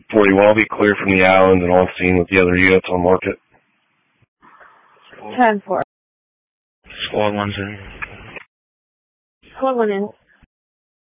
40, will all be clear from the island and on scene with the other units on market? 10-4. Squad 1's in. Squad 1 in.